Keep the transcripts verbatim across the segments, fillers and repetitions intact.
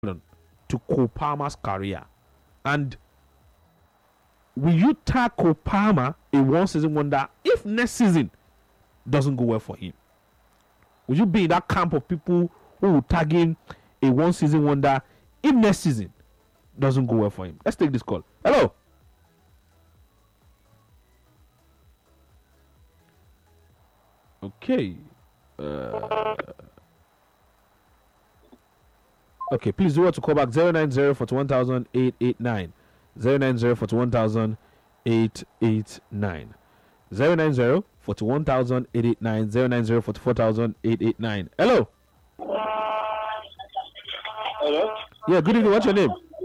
to Cole Palmer's career? And will you tag Cole Palmer a one season wonder if next season doesn't go well for him? Will you be in that camp of people who will tag him a one season wonder if next season doesn't go well for him? Let's take this call. Hello. Okay. Uh, okay, please do want to call back zero nine zero four one thousand eight eight nine. zero nine zero four one thousand eight eight nine. zero nine zero four one thousand eight eight nine. zero nine zero four four thousand eight eight nine. Hello. Hello? Yeah, good evening. What's your name?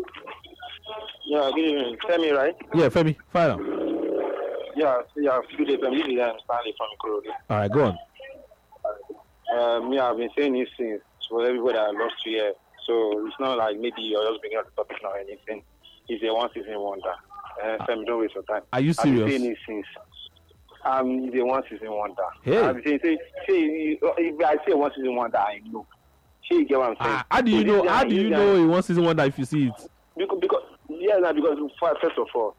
Yeah, good evening. Femi, right? Yeah, Femi. Fire up. Yeah, yeah, good evening. This is um, Stanley from Ikorodu. All right, go on. Um, yeah, I've been saying this since for everybody that I lost to hear. So it's not like maybe you're just bringing up the topic or anything. It's a one season wonder. Uh, Femi, don't waste your time. Are you serious? I've been saying this since. Um, it's a one season wonder. Hey. I've been saying, say, say, if I say one season wonder, I know. See, you get what I'm saying? Uh, how do you so know? How do you know a one season wonder if you see it? Because, because yeah, no, because first of all,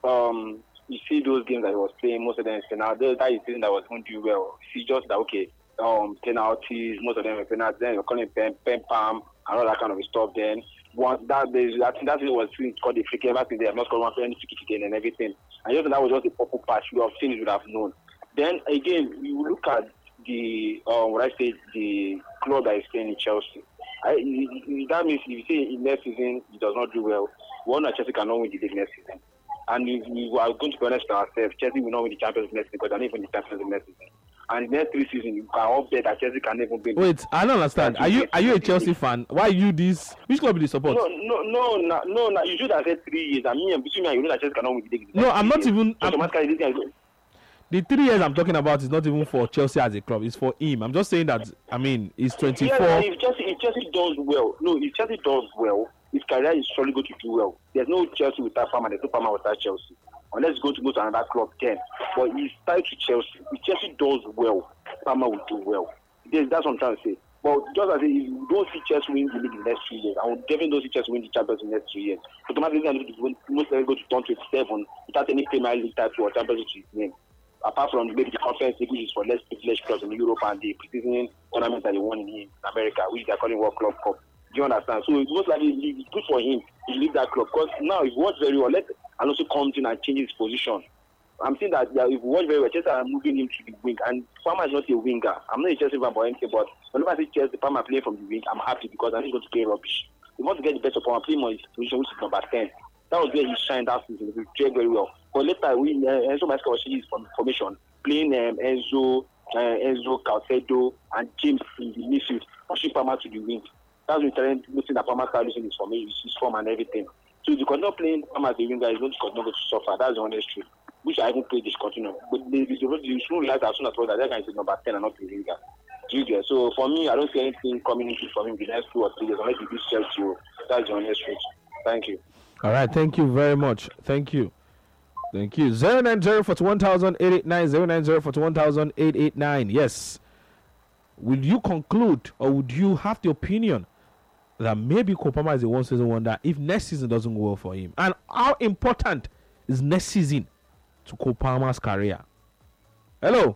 um, you see those games that he was playing, most of them is penalties. That is something that was going to do well. You see just that, okay, um, penalties, most of them are penalties. Then you're calling pen, pen palm and all that kind of stuff. Then once that, there's, I think that's it was called the free kick. Ever since they have not scored one for any free kick again and everything. And just that was just a purple patch. You have seen it, you would have known. Then again, you look at the um, what I say, the club that is playing in Chelsea. I, that means if you say in next season he does not do well, one that Chelsea cannot win the league next season. And if we are going to be honest with ourselves, Chelsea will not win the Champions League next season because they're not even the Champions League next season. And the next three seasons, you can all bet that Chelsea can even win. Wait, I don't understand. Are you are you a Chelsea fan? Why are you this? Which club do you support? No, no, no, no, no, no. You should have said three years. I mean, between me and you know that Chelsea cannot win the league. No, I'm not years. even. So I'm, automatically, this guy is. the three years I'm talking about is not even for Chelsea as a club. It's for him. I'm just saying that. I mean, he's twenty-four. Yeah, if Chelsea, if Chelsea does well, no, if Chelsea does well, his career is surely going to do well. There's no Chelsea without Palmer. There's no Palmer without Chelsea. Unless he's going to go to another club, then. But he's tied to Chelsea. If Chelsea does well, Palmer will do well. That's what I'm trying to say. But just as if you don't see Chelsea win the league in the next three years, I will definitely don't see Chelsea win the Champions League in the next three years. Automatically, most likely go to turn twenty-seven without any Premier League title or Champions League to his name. Apart from maybe the Conference League, which is for less privileged clubs in Europe, and the pre-season tournament that they won in America, which they are calling World Club Cup. Do you understand? So it's most likely it's good for him to leave that club because now if he works very well, let Alonso comes in and changes his position. I'm saying that yeah, if he works very well, Chelsea are moving him to the wing, and Palmer is not a winger. I'm not a Chelsea fan or anything, but whenever I see Chelsea Palmer playing from the wing, I'm happy because I think he's going to play rubbish. He wants to get the best of Palmer, play more in his position, which is number ten. That was where he shined that season. He played very well. But later, we uh, Enzo Maresca was changing his formation, playing um, Enzo, uh, Enzo, Calcedo, and James in the midfield, pushing Palmer to the wing. That's when started looking at Palmer started losing his form, his form and everything. So if you continue playing Palmer as a winger, he's going to continue to suffer. That's the honest truth. Which I even played this continue. But the, the, the, you should realize as soon as possible that that guy is number ten and not the winger. Do you get? So for me, I don't see anything coming into for him the next two or three years unless he beats Chelsea. That's the honest truth. Thank you. All right, thank you very much. Thank you. Thank you. zero nine zero four one thousand eight eight nine. zero nine zero four one thousand eight eight nine. Yes. Will you conclude or would you have the opinion that maybe Cole Palmer is a one season wonder if next season doesn't go well for him? And how important is next season to Cole Palmer's career? Hello.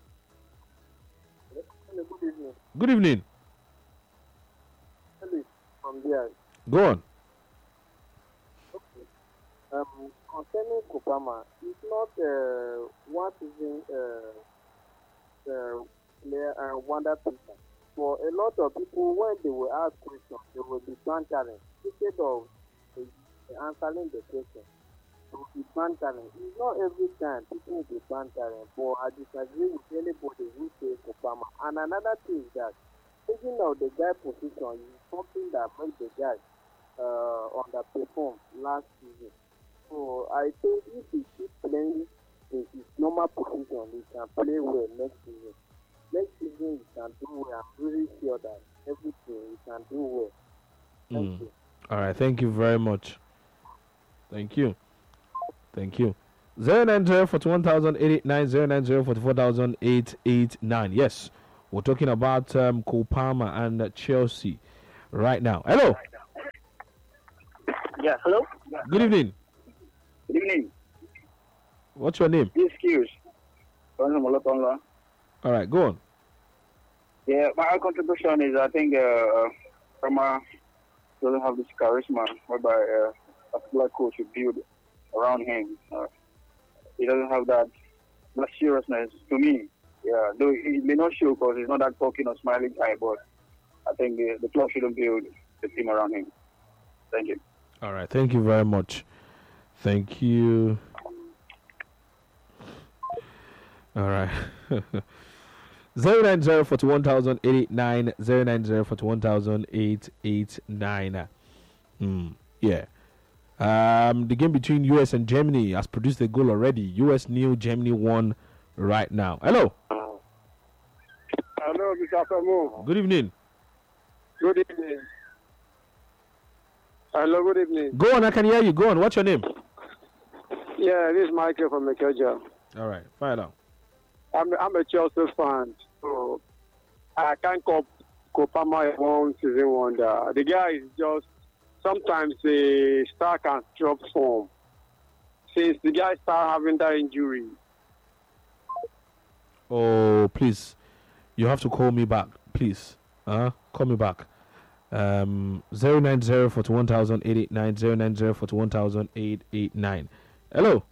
Hello, good evening. Good evening. Hello, from there. Go on. Okay. Um, concerning Cole Palmer, it's not uh, one season uh, uh, player and uh, wonder person. For a lot of people, when they will ask questions, they will be bantering instead of uh, answering the question. They will be bantering. It's not every time people will be bantering, but I disagree with anybody who says Cole Palmer. And another thing is that taking out the guy position is something that made the guy uh, underperform last season. So I think if he keeps playing in his normal position, he can play well next season. Next season, he can do well. I'm really sure that everything he can do well. Thank Mm. you. All right, thank you very much. Thank you. Thank you. zero nine zero four one thousand eight eight nine. zero nine zero four four thousand eight eight nine. Yes, we're talking about um, Cole Palmer and uh, Chelsea right now. Hello. Yeah, hello? Good evening. Good evening. What's your name? Excuse. All All right, go on. Yeah, my contribution is I think uh, Rama doesn't have this charisma whereby uh, a particular coach should build around him. Uh, he doesn't have that, that seriousness to me. Yeah, though he may not show because he's not that talking or smiling guy, but I think the, the club shouldn't build the team around him. Thank you. All right, thank you very much. Thank you. All right. zero nine zero forty one thousand eight eight nine zero nine zero forty one thousand eight eight nine. Hmm. Yeah. Um, the game between U S and Germany has produced a goal already. U S nil, Germany won right now. Hello. Hello, Mister Afamo. Good evening. Good evening. Hello, good evening. Go on, I can hear you. Go on. What's your name? Yeah, this is Michael from Mekeja. All right, fire down. I'm I'm a Chelsea fan, so I can't call Kopama a one season wonder. The guy is just sometimes a star can drop form. Since the guy started having that injury. Oh, please, you have to call me back, please. Uh, call me back. Um, zero nine zero forty one thousand eight eight nine zero nine zero forty one thousand eight eight nine. Hello.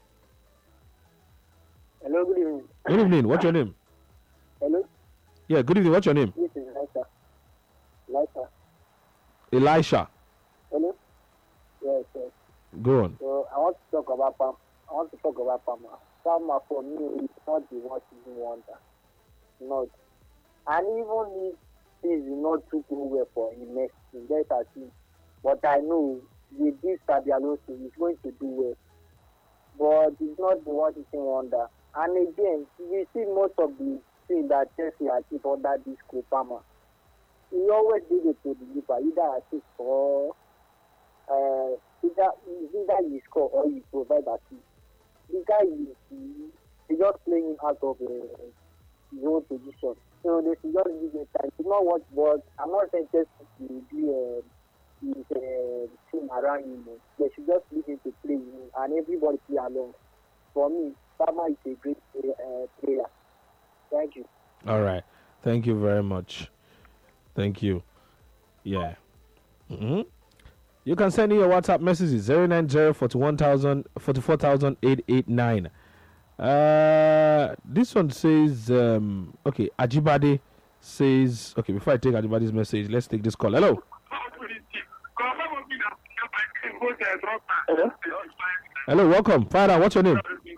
Hello, good evening. Good evening. What's your name? Hello, Yeah, good evening. What's your name? this is Elisha. Elisha. Elisha. Hello. Yes, yes. Go on. So I want to talk about Pam. I want to talk about Palmer. Palmer for me is not the one season wonder. Not. And even if he is not too good well for him next season, that's a thing. But I know with this Xabi Alonso, he's going to do well. But it's not the one season wonder. And again, we see most of the things that Chelsea achieved under this Palmer. He always did it to deliver, either assist or uh, either, either you score or you provide assist. The guy is he just playing out of uh, his own position. So they should just give him time. It's not what, but I'm not saying just to be uh, his uh, team around him. They should just leave him to play him and everybody play along. For me, Palmer is a great uh, player. Thank you. All right. Thank you very much. Thank you. Yeah. Mm-hmm. You can send in your WhatsApp messages zero nine zero forty one thousand forty four thousand eight eight nine. Uh, this one says, um, okay, Ajibade says, okay, before I take Ajibade's message, let's take this call. Hello. Hello? Hello, welcome. Father, what's your name?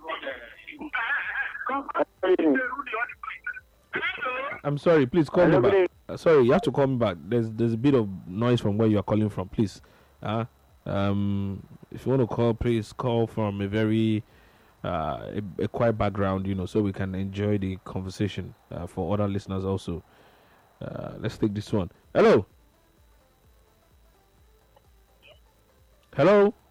I'm sorry, please call Hello, me good back. Uh, sorry, you have to call me back. There's there's a bit of noise from where you are calling from, please. Uh, um, if you want to call, please call from a very uh, a, a quiet background, you know, so we can enjoy the conversation uh, for other listeners also. Uh, let's take this one. Hello. Hello.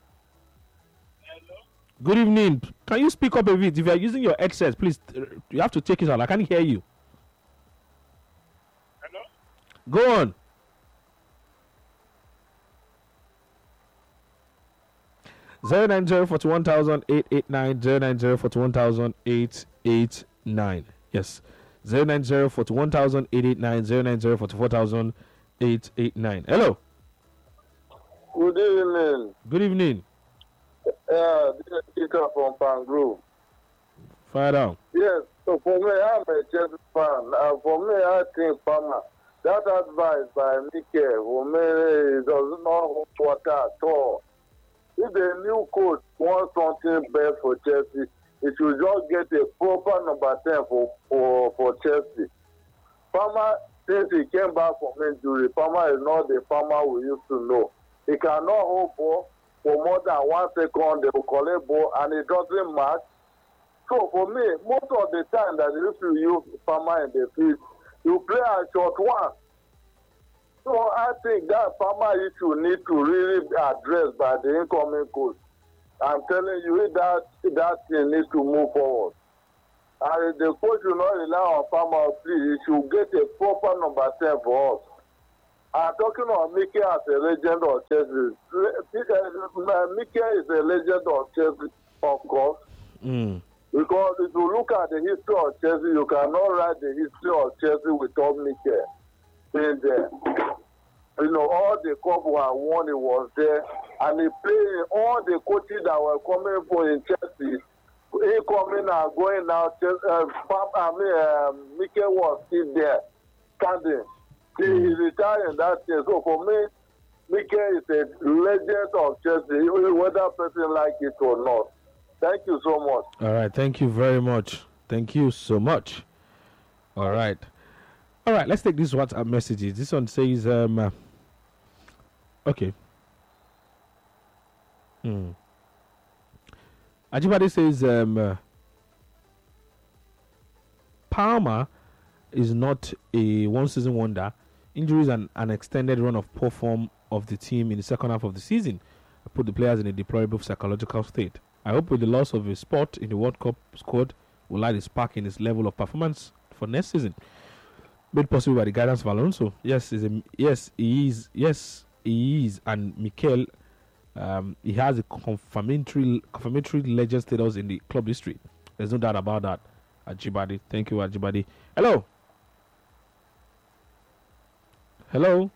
Good evening. Can you speak up a bit? If you are using your headset, please, uh, you have to take it out. I can't hear you. Hello? Go on. Zero nine zero forty one thousand eight eight nine zero nine zero forty one thousand eight eight nine. Yes, zero nine zero forty one thousand eight eight nine zero nine zero forty four thousand eight eight nine. Hello. Good evening. Good evening. Yeah, this is Peter from Pangro. Fire down. Yes, so for me, I'm a Chelsea fan. Uh, for me, I think Palmer, that advice by Mikel, for me, it does not hold water at all. If the new coach wants something better for Chelsea, it should just get a proper number ten for, for, for Chelsea. Palmer, since he came back from injury, Palmer is not the Palmer we used to know. He cannot hold ball for more than one second. They will collect ball and it doesn't match. So for me, most of the time that you used to use Palmer in the field, you play a short one. So I think that Palmer issue need to really be addressed by the incoming coach. I'm telling you, that that thing needs to move forward. And the coach will not rely on Palmer, please. He should get a proper number ten for us. I'm talking of Mikel as a legend of Chelsea. Mikel is a legend of Chelsea, of course. Mm. Because if you look at the history of Chelsea, you cannot write the history of Chelsea without Mikel being there. You know, all the cup were won, he was there. And he played all the coaches that were coming for in Chelsea. He coming and going out. Uh, I mean, uh, Mikel was still there, standing. He is retired in that thing. So for me, Mikel is a legend of Chelsea, whether person like it or not. Thank you so much. All right. Thank you very much. Thank you so much. All right. All right. Let's take these WhatsApp messages. This one says, um, uh, okay. Hmm. Ajibade says, um, uh, Palmer is not a one-season wonder. Injuries and an extended run of poor form of the team in the second half of the season put the players in a deplorable psychological state. I hope with the loss of a spot in the World Cup squad will light a spark in his level of performance for next season. Made possible by the guidance of Alonso. Yes, is a, yes, he is. Yes, he is. And Mikel, um, he has a confirmatory, confirmatory legend status in the club history. There's no doubt about that. Ajibade, thank you, Ajibade. Hello. Hello.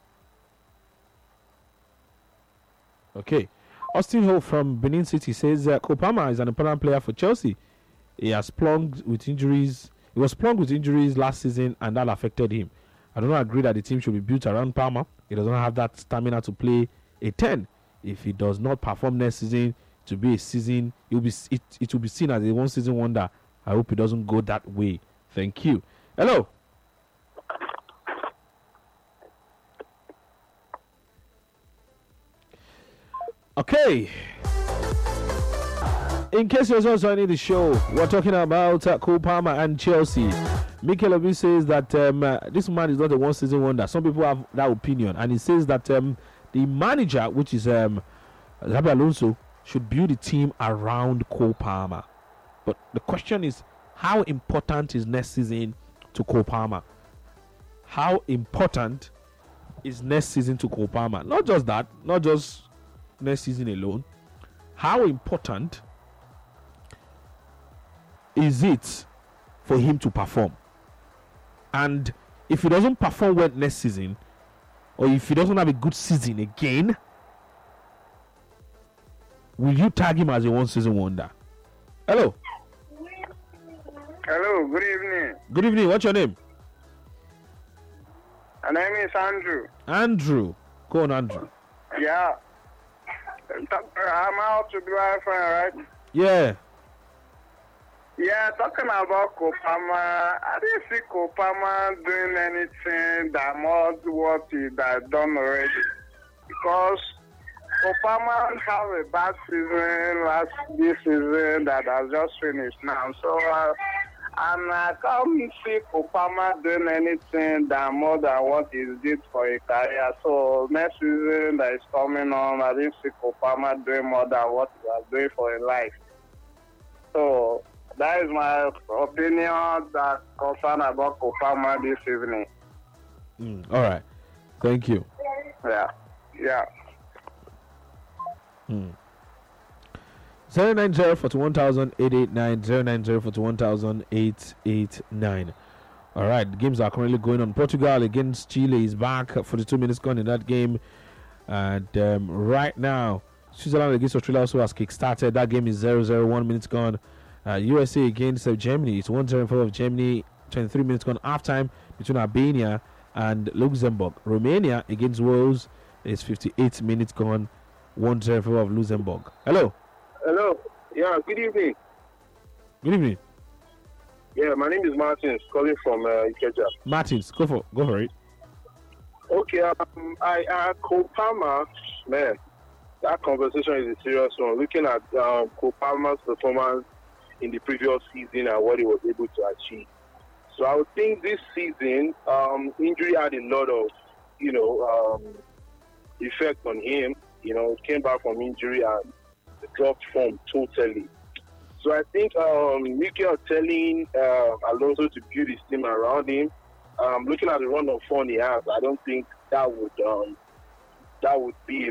Okay. Austin Ho from Benin City says uh, Kopama is an important player for Chelsea. He has plunged with injuries. He was plunged with injuries last season, and that affected him. I do not agree that the team should be built around Palmer. He does not have that stamina to play a ten. If he does not perform next season, to be a season, it will be it, it will be seen as a one-season wonder. I hope it doesn't go that way. Thank you. Hello. Okay. In case you're just joining the show, we're talking about uh, Cole Palmer and Chelsea. Mikel Obi says that um, uh, this man is not a one-season wonder. Some people have that opinion, and he says that um, the manager, which is um, Xabi Alonso, should build a team around Cole Palmer. But the question is, how important is next season to Cole Palmer? How important is next season to Cole Palmer? Not just that, not just next season alone. How important is it for him to perform? And if he doesn't perform well next season, or if he doesn't have a good season again, will you tag him as a one-season wonder? Hello. Hello, good evening. Good evening. What's your name? My name is Andrew. Andrew. Go on, Andrew. Yeah. I'm out to be Wi-Fi, right? Yeah. Yeah, talking about Kopama, I didn't see Kopama doing anything that more what he had done already. Because Kopama have a bad season last this season that has just finished now. So, uh, and I can't see Kopama doing anything that more than what he did for a career. So, next season that is coming on, I didn't see Kopama doing more than what he was doing for a life. So, that is my opinion that concern about Kopama this evening. Mm, all right. Thank you. Yeah. Yeah. Hmm. zero nine zero four one thousand eight eight nine zero nine zero four one thousand eight eight nine. All right, the games are currently going on. Portugal against Chile is back. forty-two minutes gone in that game, and um, right now Switzerland against Australia also has kick-started. That game is zero zero, one minutes gone. uh, U S A against uh, Germany, it's one zero in favor of Germany. twenty-three minutes gone. Half time between Albania and Luxembourg. Romania against Wales is fifty-eight minutes gone. one zero in favor of Luxembourg. Hello. Hello. Yeah, good evening. Good evening. Yeah, my name is Martins, calling from uh, Ikeja. Martins, go for go for it. Okay, um, I, I Cole Palmer, man, that conversation is a serious one. Looking at um, Cole Palmer's performance in the previous season and what he was able to achieve. So I would think this season, um, injury had a lot of, you know, um, effect on him. You know, came back from injury and dropped form totally. So I think um, Mikel telling uh, Alonso to build his team around him, um, looking at the run of form he has, I don't think that would um, that would be